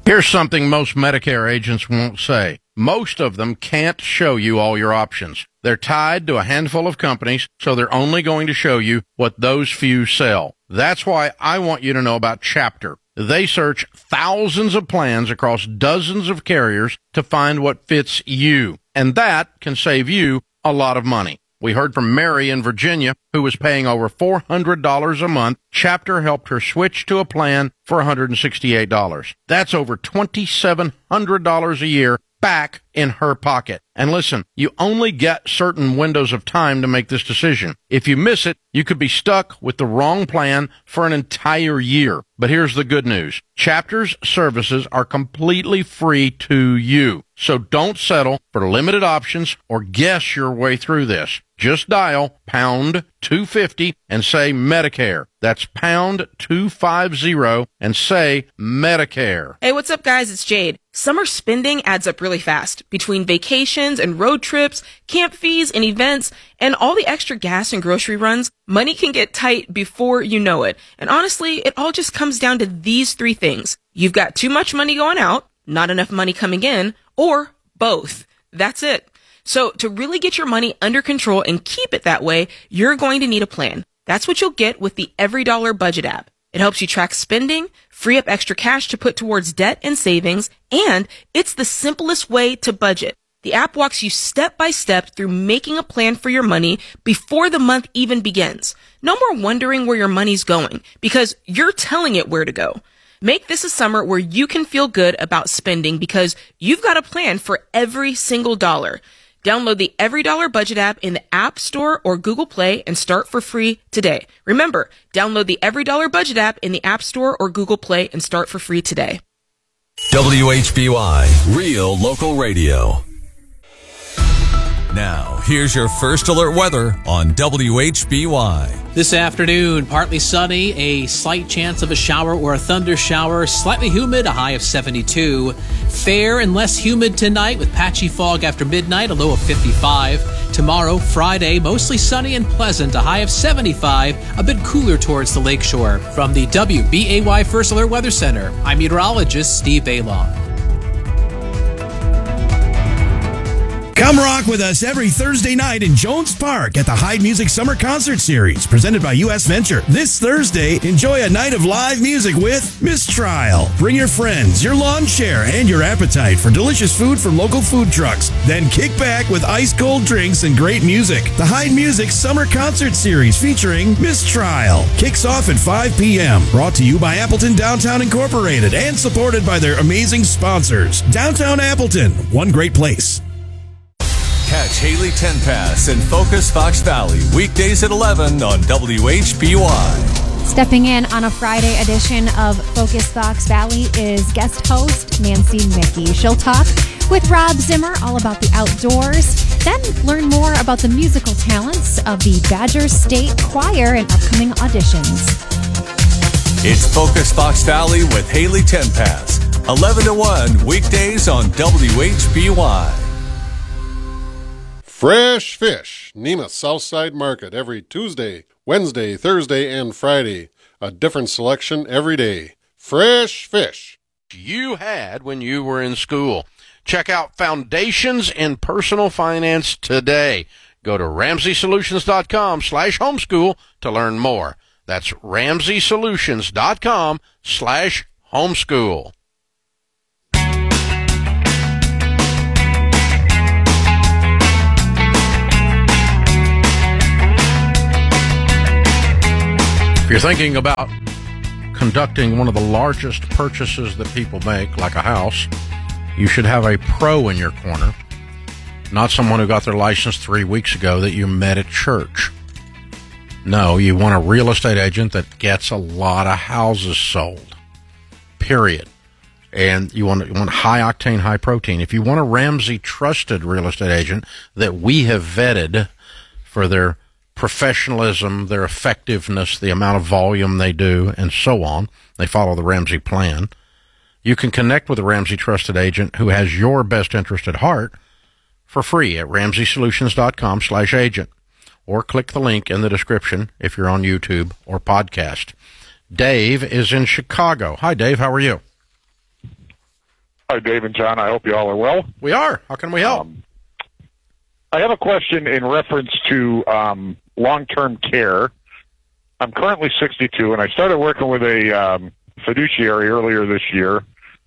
Here's something most Medicare agents won't say. Most of them can't show you all your options. They're tied to a handful of companies, so they're only going to show you what those few sell. That's why I want you to know about Chapter. They search thousands of plans across dozens of carriers to find what fits you, and that can save you a lot of money. We heard from Mary in Virginia, who was paying over $400 a month. Chapter helped her switch to a plan for $168. That's over $2,700 a year back in her pocket. And listen, you only get certain windows of time to make this decision. If you miss it, you could be stuck with the wrong plan for an entire year. But here's the good news. Chapter's services are completely free to you. So don't settle for limited options or guess your way through this. Just dial pound 250 and say Medicare. That's pound 250 and say Medicare. Hey, what's up, guys? It's Jade. Summer spending adds up really fast. Between vacations and road trips, camp fees and events, and all the extra gas and grocery runs, money can get tight before you know it. And honestly, it all just comes down to these three things. You've got too much money going out, not enough money coming in, or both. That's it. So to really get your money under control and keep it that way, you're going to need a plan. That's what you'll get with the EveryDollar Budget app. It helps you track spending, free up extra cash to put towards debt and savings, and it's the simplest way to budget. The app walks you step by step through making a plan for your money before the month even begins. No more wondering where your money's going, because you're telling it where to go. Make this a summer where you can feel good about spending because you've got a plan for every single dollar. Download the EveryDollar Budget app in the App Store or Google Play and start for free today. Remember, download the EveryDollar Budget app in the App Store or Google Play and start for free today. WHBY, Real Local Radio. Now, here's your first alert weather on WHBY. This afternoon, partly sunny, a slight chance of a shower or a thunder shower, slightly humid, a high of 72. Fair and less humid tonight with patchy fog after midnight, a low of 55. Tomorrow, Friday, mostly sunny and pleasant, a high of 75, a bit cooler towards the lakeshore. From the WBAY First Alert Weather Center, I'm meteorologist Steve Baylon. Come rock with us every Thursday night in Jones Park at the Hyde Music Summer Concert Series, presented by U.S. Venture. This Thursday, enjoy a night of live music with Mistrial. Bring your friends, your lawn chair, and your appetite for delicious food from local food trucks. Then kick back with ice-cold drinks and great music. The Hyde Music Summer Concert Series featuring Mistrial kicks off at 5 p.m. Brought to you by Appleton Downtown Incorporated and supported by their amazing sponsors. Downtown Appleton, one great place. Catch Haley Tenpass and Focus Fox Valley weekdays at 11 on WHBY. Stepping in on a Friday edition of Focus Fox Valley is guest host Nancy Mickey. She'll talk with Rob Zimmer all about the outdoors, then learn more about the musical talents of the Badger State Choir and upcoming auditions. It's Focus Fox Valley with Haley Tenpass, 11 to 1 weekdays on WHBY. Fresh Fish, Nema's Southside Market, every Tuesday, Wednesday, Thursday, and Friday. A different selection every day. Fresh Fish. You had when you were in school. Check out Foundations in Personal Finance today. Go to RamseySolutions.com/homeschool to learn more. That's RamseySolutions.com/homeschool. If you're thinking about conducting one of the largest purchases that people make, like a house, you should have a pro in your corner, not someone who got their license 3 weeks ago that you met at church. No, you want a real estate agent that gets a lot of houses sold, period. And you want high octane, high protein. If you want a Ramsey trusted real estate agent that we have vetted for their professionalism, their effectiveness, the amount of volume they do, and so on. They follow the Ramsey plan. You can connect with a Ramsey trusted agent who has your best interest at heart for free at RamseySolutions.com/agent, or click the link in the description if you're on YouTube or podcast. Dave is in Chicago. Hi, Dave. How are you? Hi, Dave and John. I hope you all are well. We are. How can we help? I have a question in reference to long-term care. I'm currently 62, and I started working with a fiduciary earlier this year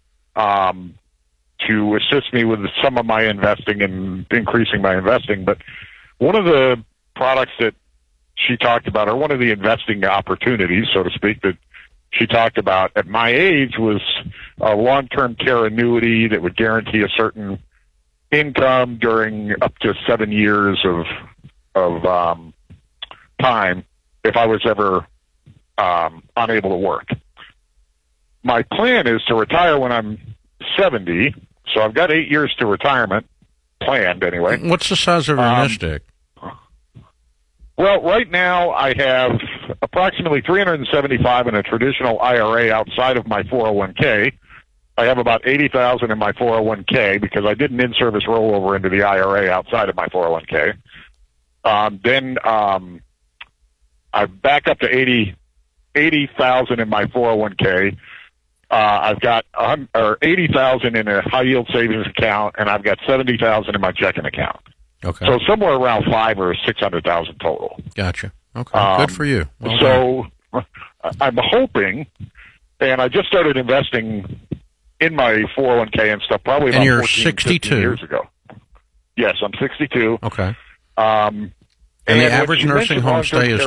to assist me with some of my investing and increasing my investing. But one of the products that she talked about, or one of the investing opportunities, so to speak, that she talked about at my age was a long-term care annuity that would guarantee a certain income during up to 7 years of time if I was ever unable to work. My plan is to retire when I'm 70, so I've got 8 years to retirement, planned anyway. What's the size of your nest egg? Well, right now I have approximately $375 in a traditional IRA outside of my 401k. I have about $80,000 in my 401k because I did an in-service rollover into the IRA outside of my 401k. Then I back up to $80,000 in my 401k. I've got $80,000 in a high-yield savings account, and I've got $70,000 in my checking account. Okay. So somewhere around $500,000 or $600,000 total. Gotcha. Okay. Good for you. Well so I'm hoping, and I just started investing in my 401k and stuff probably about 15 years ago. Yes, I'm 62. Okay. And the average nursing home stay is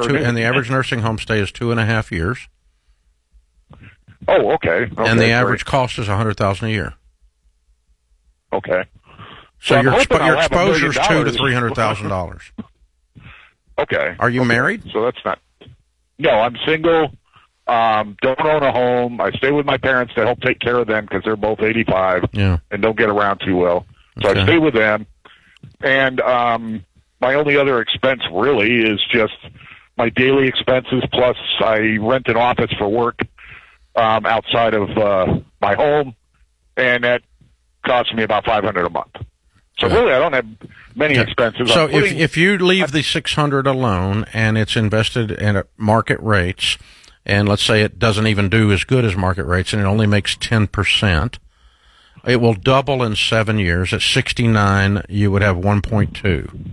2.5 years. Oh, okay. And the average cost is $100,000 a year. Okay. So your exposure is $200,000 to $300,000. Okay. Are you married? So that's not. No, I'm single. Don't own a home. I stay with my parents to help take care of them because they're both 85 and don't get around too well. So I stay with them. And my only other expense really is just my daily expenses. Plus, I rent an office for work outside of my home, and that costs me about $500 a month. So really, I don't have many expenses. So if you leave the $600 alone and it's invested in market rates, and let's say it doesn't even do as good as market rates, and it only makes 10%, it will double in 7 years. At 69, you would have 1.2.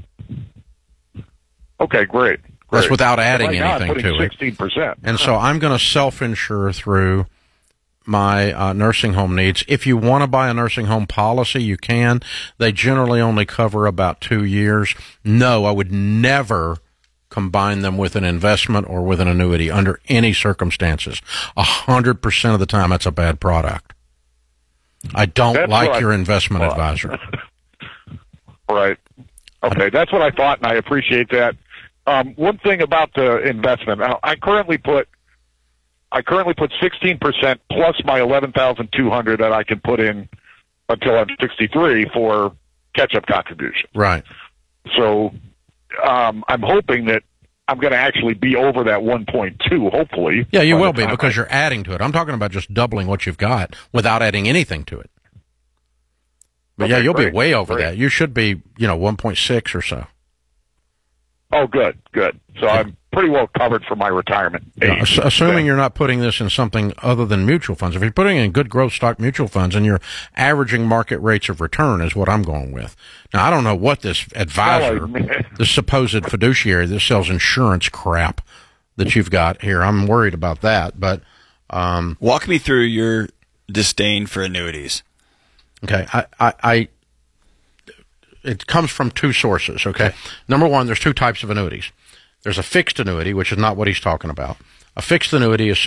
Okay, great. That's without adding anything to it. 16%. And so I'm going to self-insure through my nursing home needs. If you want to buy a nursing home policy, you can. They generally only cover about 2 years. No, I would never combine them with an investment or with an annuity under any circumstances. 100% of the time, that's a bad product. I don't like your investment advisor. Right. Okay, that's what I thought, and I appreciate that. One thing about the investment, I currently put 16% plus my $11,200 that I can put in until I'm 63 for catch-up contribution. Right. So I'm hoping that I'm going to actually be over that 1.2, hopefully. Yeah, you will be because you're adding to it. I'm talking about just doubling what you've got without adding anything to it. But yeah, you'll be way over that. You should be, 1.6 or so. Oh, good. So I'm pretty well covered for my retirement age. Assuming you're not putting this in something other than mutual funds. If you're putting in good growth stock mutual funds and you're averaging market rates of return is what I'm going with. Now, I don't know what this advisor, this supposed fiduciary that sells insurance crap that you've got here. I'm worried about that. But walk me through your disdain for annuities. Okay, it comes from two sources, okay? Number one, there's two types of annuities. There's a fixed annuity, which is not what he's talking about. A fixed annuity is